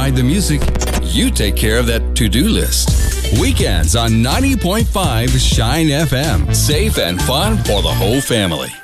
provide the music. You take care of that to-do list. Weekends on 90.5 Shine FM. Safe and fun for the whole family.